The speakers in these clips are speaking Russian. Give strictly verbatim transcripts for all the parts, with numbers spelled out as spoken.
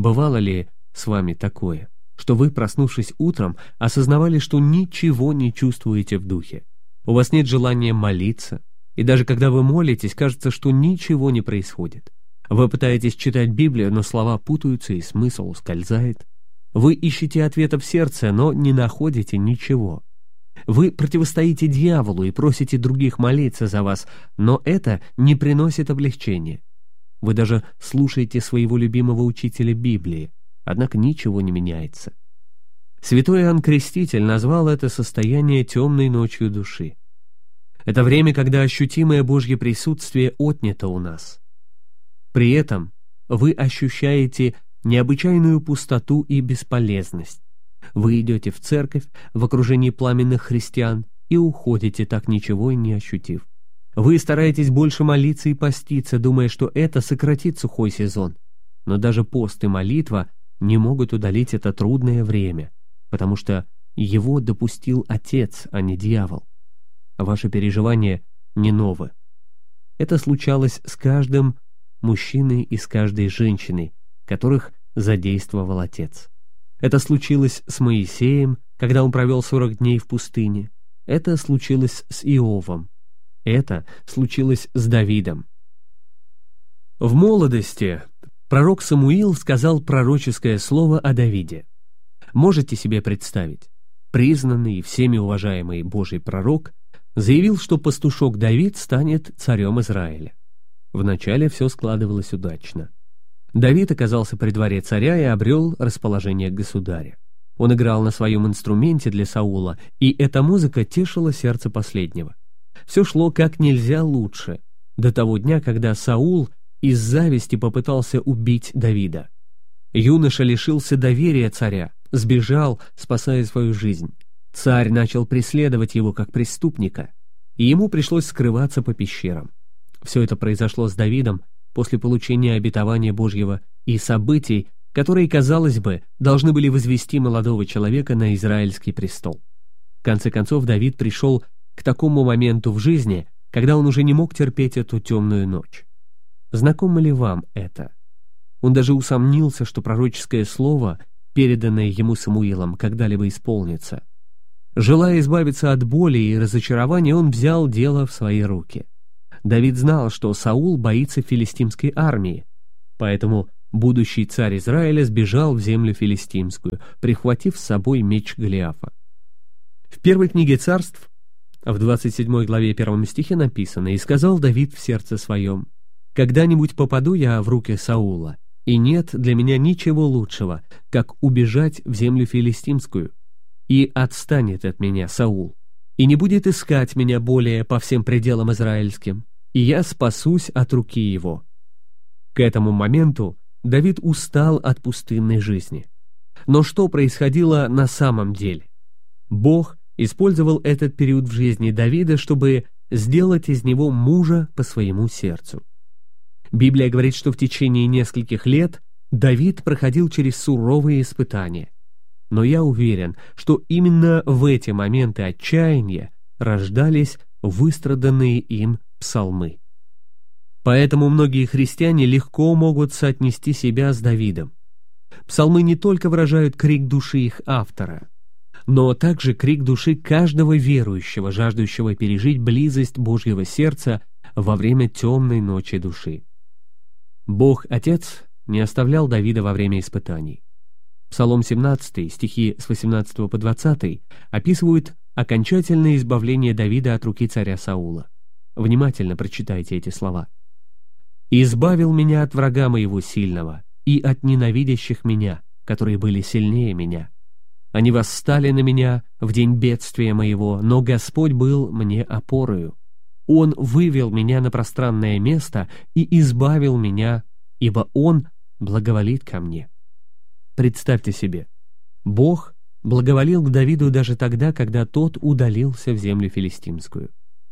Бывало ли с вами такое, что вы, проснувшись утром, осознавали, что ничего не чувствуете в духе? У вас нет желания молиться, и даже когда вы молитесь, кажется, что ничего не происходит. Вы пытаетесь читать Библию, но слова путаются и смысл ускользает. Вы ищете ответа в сердце, но не находите ничего. Вы противостоите дьяволу и просите других молиться за вас, но это не приносит облегчения. Вы даже слушаете своего любимого учителя Библии, однако ничего не меняется. Святой Иоанн Креститель назвал это состояние темной ночью души. Это время, когда ощутимое Божье присутствие отнято у нас. При этом вы ощущаете необычайную пустоту и бесполезность. Вы идете в церковь в окружении пламенных христиан и уходите, так ничего и не ощутив. Вы стараетесь больше молиться и поститься, думая, что это сократит сухой сезон. Но даже пост и молитва не могут удалить это трудное время, потому что его допустил Отец, а не дьявол. Ваши переживания не новы. Это случалось с каждым мужчиной и с каждой женщиной, которых задействовал Отец. Это случилось с Моисеем, когда он провел сорок дней в пустыне. Это случилось с Иовом. Это случилось с Давидом. В молодости пророк Самуил сказал пророческое слово о Давиде. Можете себе представить? Признанный и всеми уважаемый Божий пророк заявил, что пастушок Давид станет царем Израиля. Вначале все складывалось удачно. Давид оказался при дворе царя и обрел расположение государя. Он играл на своем инструменте для Саула, и эта музыка тешила сердце последнего. Все шло как нельзя лучше, до того дня, когда Саул из зависти попытался убить Давида. Юноша лишился доверия царя, сбежал, спасая свою жизнь. Царь начал преследовать его как преступника, и ему пришлось скрываться по пещерам. Все это произошло с Давидом после получения обетования Божьего и событий, которые, казалось бы, должны были возвести молодого человека на израильский престол. В конце концов, Давид пришел к такому моменту в жизни, когда он уже не мог терпеть эту темную ночь. Знакомо ли вам это? Он даже усомнился, что пророческое слово, переданное ему Самуилом, когда-либо исполнится. Желая избавиться от боли и разочарования, он взял дело в свои руки. Давид знал, что Саул боится филистимской армии, поэтому будущий царь Израиля сбежал в землю филистимскую, прихватив с собой меч Голиафа. В первой книге Царств, в двадцать седьмой главе первом стихе написано: «И сказал Давид в сердце своем: когда-нибудь попаду я в руки Саула, и нет для меня ничего лучшего, как убежать в землю филистимскую, и отстанет от меня Саул, и не будет искать меня более по всем пределам израильским, и я спасусь от руки его». К этому моменту Давид устал от пустынной жизни. Но что происходило на самом деле? Бог использовал этот период в жизни Давида, чтобы сделать из него мужа по своему сердцу. Библия говорит, что в течение нескольких лет Давид проходил через суровые испытания. Но я уверен, что именно в эти моменты отчаяния рождались выстраданные им псалмы. Поэтому многие христиане легко могут соотнести себя с Давидом. Псалмы не только выражают крик души их автора, но также крик души каждого верующего, жаждущего пережить близость Божьего сердца во время темной ночи души. Бог Отец не оставлял Давида во время испытаний. Псалом семнадцатый, стихи с восемнадцатого по двадцатый, описывают окончательное избавление Давида от руки царя Саула. Внимательно прочитайте эти слова. «Избавил меня от врага моего сильного и от ненавидящих меня, которые были сильнее меня. Они восстали на меня в день бедствия моего, но Господь был мне опорою. Он вывел меня на пространное место и избавил меня, ибо Он благоволит ко мне». Представьте себе, Бог благоволил к Давиду даже тогда, когда тот удалился в землю филистимскую.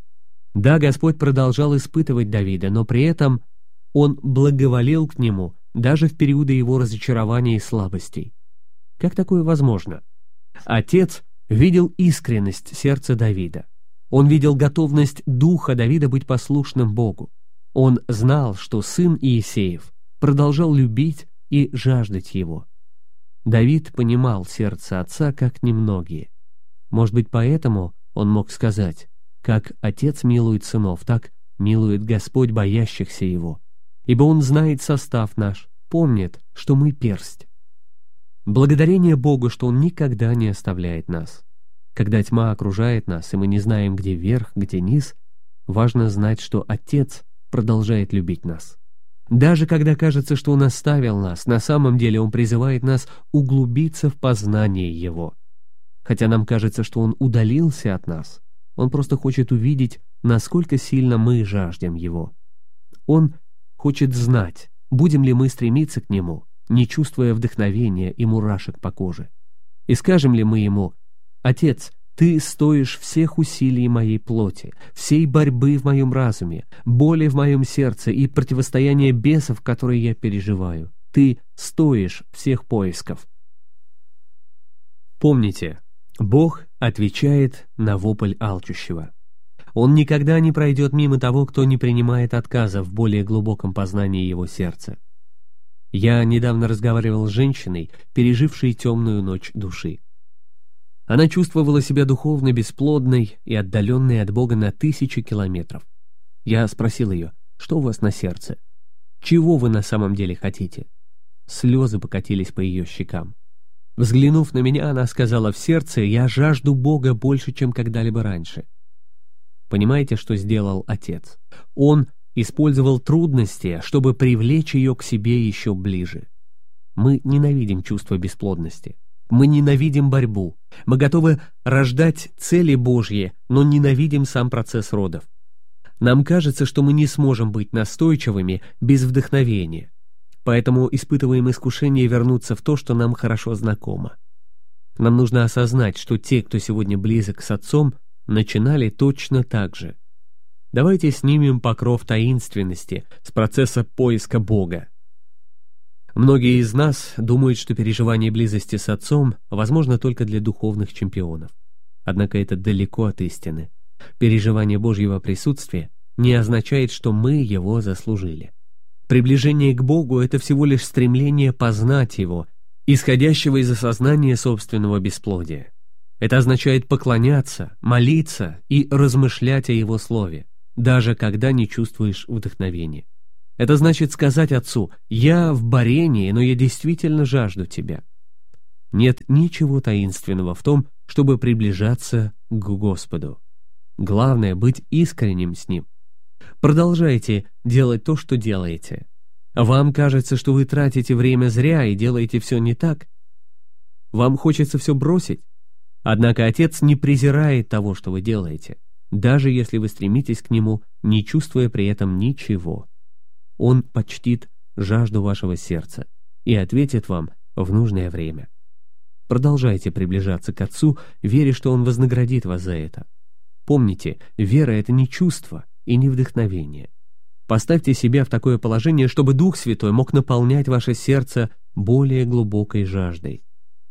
Да, Господь продолжал испытывать Давида, но при этом Он благоволил к нему даже в периоды его разочарования и слабостей. Как такое возможно? Отец видел искренность сердца Давида. Он видел готовность духа Давида быть послушным Богу. Он знал, что сын Иисеев продолжал любить, и жаждать Его. Давид понимал сердце отца, как немногие. Может быть, поэтому он мог сказать: «Как отец милует сынов, так милует Господь боящихся Его, ибо Он знает состав наш, помнит, что мы персть». Благодарение Богу, что Он никогда не оставляет нас. Когда тьма окружает нас, и мы не знаем, где верх, где низ, важно знать, что Отец продолжает любить нас. Даже когда кажется, что Он оставил нас, на самом деле Он призывает нас углубиться в познание Его. Хотя нам кажется, что Он удалился от нас, Он просто хочет увидеть, насколько сильно мы жаждем Его. Он хочет знать, будем ли мы стремиться к Нему, не чувствуя вдохновения и мурашек по коже. И скажем ли мы Ему: «Отец, Ты стоишь всех усилий моей плоти, всей борьбы в моем разуме, боли в моем сердце и противостояния бесов, которые я переживаю. Ты стоишь всех поисков». Помните, Бог отвечает на вопль алчущего. Он никогда не пройдет мимо того, кто не принимает отказа в более глубоком познании его сердца. Я недавно разговаривал с женщиной, пережившей темную ночь души. Она чувствовала себя духовно бесплодной и отдаленной от Бога на тысячи километров. Я спросил ее: «Что у вас на сердце? Чего вы на самом деле хотите?» Слезы покатились по ее щекам. Взглянув на меня, она сказала: «В сердце я жажду Бога больше, чем когда-либо раньше». Понимаете, что сделал Отец? Он использовал трудности, чтобы привлечь ее к себе еще ближе. Мы ненавидим чувство бесплодности. Мы ненавидим борьбу. Мы готовы рождать цели Божьи, но ненавидим сам процесс родов. Нам кажется, что мы не сможем быть настойчивыми без вдохновения. Поэтому испытываем искушение вернуться в то, что нам хорошо знакомо. Нам нужно осознать, что те, кто сегодня близок с Отцом, начинали точно так же. Давайте снимем покров таинственности с процесса поиска Бога. Многие из нас думают, что переживание близости с Отцом возможно только для духовных чемпионов. Однако это далеко от истины. Переживание Божьего присутствия не означает, что мы его заслужили. Приближение к Богу — это всего лишь стремление познать Его, исходящего из осознания собственного бесплодия. Это означает поклоняться, молиться и размышлять о Его Слове, даже когда не чувствуешь вдохновения. Это значит сказать Отцу: «Я в борении, но я действительно жажду Тебя». Нет ничего таинственного в том, чтобы приближаться к Господу. Главное — быть искренним с Ним. Продолжайте делать то, что делаете. Вам кажется, что вы тратите время зря и делаете все не так. Вам хочется все бросить. Однако Отец не презирает того, что вы делаете, даже если вы стремитесь к Нему, не чувствуя при этом ничего. Он почтит жажду вашего сердца и ответит вам в нужное время. Продолжайте приближаться к Отцу, веря, что Он вознаградит вас за это. Помните, вера — это не чувство и не вдохновение. Поставьте себя в такое положение, чтобы Дух Святой мог наполнять ваше сердце более глубокой жаждой.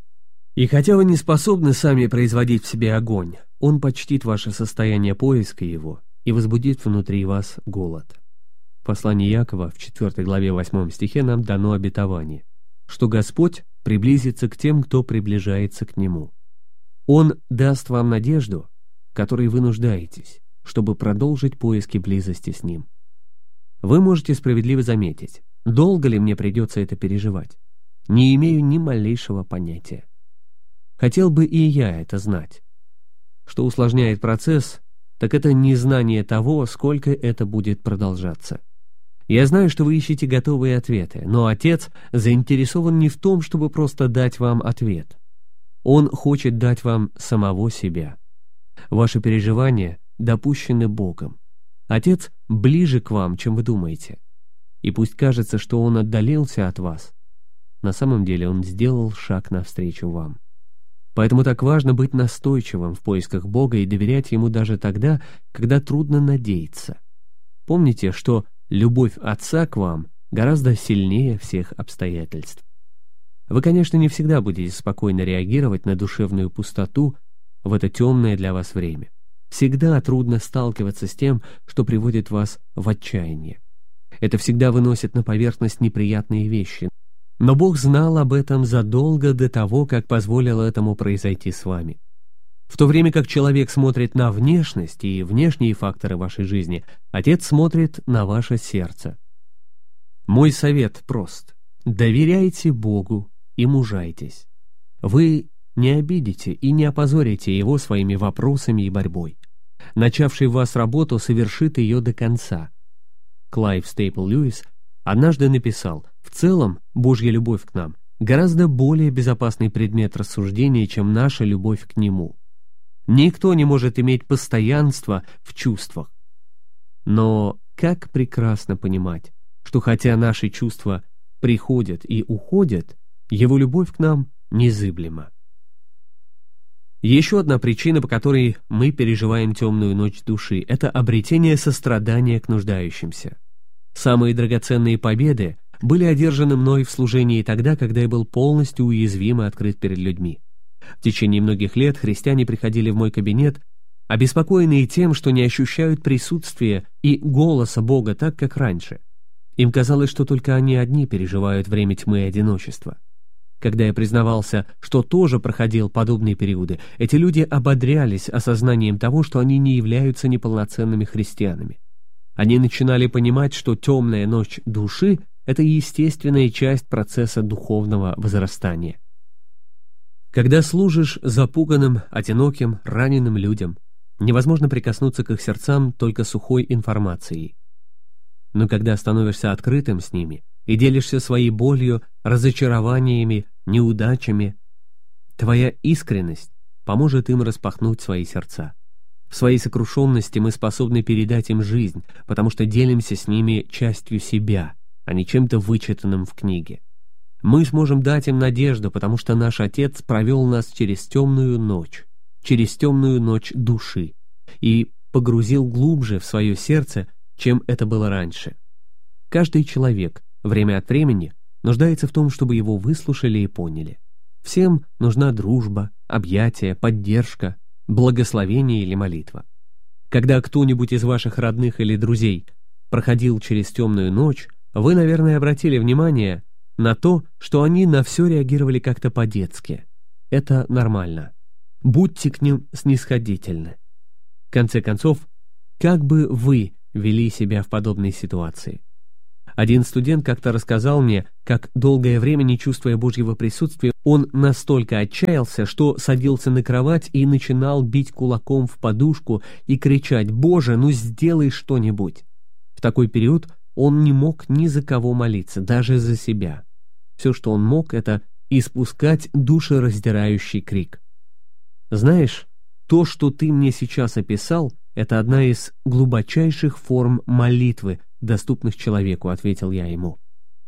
И хотя вы не способны сами производить в себе огонь, Он почтит ваше состояние поиска Его и возбудит внутри вас голод. В послании Иакова в четвёртой главе восьмом стихе нам дано обетование, что Господь приблизится к тем, кто приближается к Нему. Он даст вам надежду, которой вы нуждаетесь, чтобы продолжить поиски близости с Ним. Вы можете справедливо заметить: долго ли мне придется это переживать? Не имею ни малейшего понятия. Хотел бы и я это знать. Что усложняет процесс, так это незнание того, сколько это будет продолжаться. Я знаю, что вы ищете готовые ответы, но Отец заинтересован не в том, чтобы просто дать вам ответ. Он хочет дать вам самого себя. Ваши переживания допущены Богом. Отец ближе к вам, чем вы думаете. И пусть кажется, что Он отдалился от вас, на самом деле Он сделал шаг навстречу вам. Поэтому так важно быть настойчивым в поисках Бога и доверять Ему даже тогда, когда трудно надеяться. Помните, что любовь Отца к вам гораздо сильнее всех обстоятельств. Вы, конечно, не всегда будете спокойно реагировать на душевную пустоту в это темное для вас время. Всегда трудно сталкиваться с тем, что приводит вас в отчаяние. Это всегда выносит на поверхность неприятные вещи. Но Бог знал об этом задолго до того, как позволил этому произойти с вами. В то время как человек смотрит на внешность и внешние факторы вашей жизни, Отец смотрит на ваше сердце. Мой совет прост. Доверяйте Богу и мужайтесь. Вы не обидите и не опозорите Его своими вопросами и борьбой. Начавший в вас работу совершит ее до конца. Клайв Стейпл Льюис однажды написал: «В целом, Божья любовь к нам гораздо более безопасный предмет рассуждения, чем наша любовь к Нему. Никто не может иметь постоянства в чувствах. Но как прекрасно понимать, что хотя наши чувства приходят и уходят, Его любовь к нам незыблема». Еще одна причина, по которой мы переживаем темную ночь души, это обретение сострадания к нуждающимся. Самые драгоценные победы были одержаны мной в служении тогда, когда я был полностью уязвим и открыт перед людьми. В течение многих лет христиане приходили в мой кабинет, обеспокоенные тем, что не ощущают присутствия и голоса Бога так, как раньше. Им казалось, что только они одни переживают время тьмы и одиночества. Когда я признавался, что тоже проходил подобные периоды, эти люди ободрялись осознанием того, что они не являются неполноценными христианами. Они начинали понимать, что темная ночь души — это естественная часть процесса духовного возрастания. Когда служишь запуганным, одиноким, раненым людям, невозможно прикоснуться к их сердцам только сухой информацией. Но когда становишься открытым с ними и делишься своей болью, разочарованиями, неудачами, твоя искренность поможет им распахнуть свои сердца. В своей сокрушенности мы способны передать им жизнь, потому что делимся с ними частью себя, а не чем-то вычитанным в книге. Мы сможем дать им надежду, потому что наш Отец провел нас через темную ночь, через темную ночь души, и погрузил глубже в свое сердце, чем это было раньше. Каждый человек время от времени нуждается в том, чтобы его выслушали и поняли. Всем нужна дружба, объятия, поддержка, благословение или молитва. Когда кто-нибудь из ваших родных или друзей проходил через темную ночь, вы, наверное, обратили внимание на то, что они на все реагировали как-то по-детски. Это нормально. Будьте к ним снисходительны. В конце концов, как бы вы вели себя в подобной ситуации? Один студент как-то рассказал мне, как, долгое время не чувствуя Божьего присутствия, он настолько отчаялся, что садился на кровать и начинал бить кулаком в подушку и кричать: «Боже, ну сделай что-нибудь!» В такой период он не мог ни за кого молиться, даже за себя. Все, что он мог, это испускать душераздирающий крик. Знаешь, то, что ты мне сейчас описал, это одна из глубочайших форм молитвы, доступных человеку, — ответил я ему.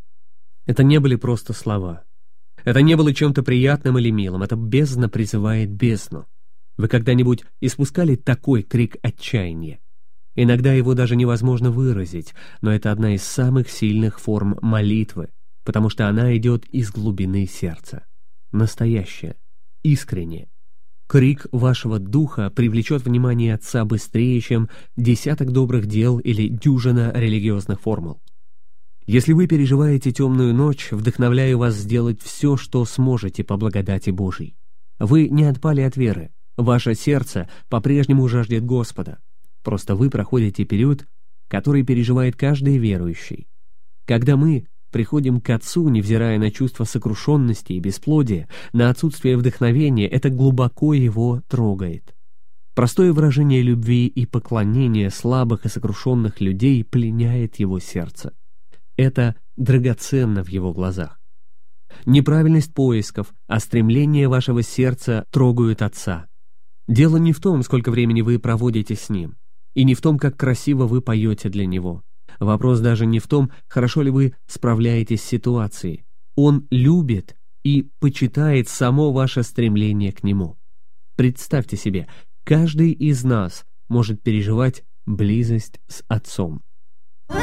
Это не были просто слова. Это не было чем-то приятным или милым. Это бездна призывает бездну. Вы когда-нибудь испускали такой крик отчаяния? Иногда его даже невозможно выразить, но это одна из самых сильных форм молитвы, потому что она идет из глубины сердца. Настоящая, искренняя. Крик вашего духа привлечет внимание Отца быстрее, чем десяток добрых дел или дюжина религиозных формул. Если вы переживаете темную ночь, вдохновляю вас сделать все, что сможете по благодати Божией. Вы не отпали от веры. Ваше сердце по-прежнему жаждет Господа. Просто вы проходите период, который переживает каждый верующий. Когда мы приходим к Отцу, невзирая на чувство сокрушенности и бесплодия, на отсутствие вдохновения, это глубоко Его трогает. Простое выражение любви и поклонения слабых и сокрушенных людей пленяет Его сердце. Это драгоценно в Его глазах. Неправильность поисков, а стремление вашего сердца трогают Отца. Дело не в том, сколько времени вы проводите с Ним, и не в том, как красиво вы поете для Него. Вопрос даже не в том, хорошо ли вы справляетесь с ситуацией. Он любит и почитает само ваше стремление к Нему. Представьте себе, каждый из нас может переживать близость с Отцом.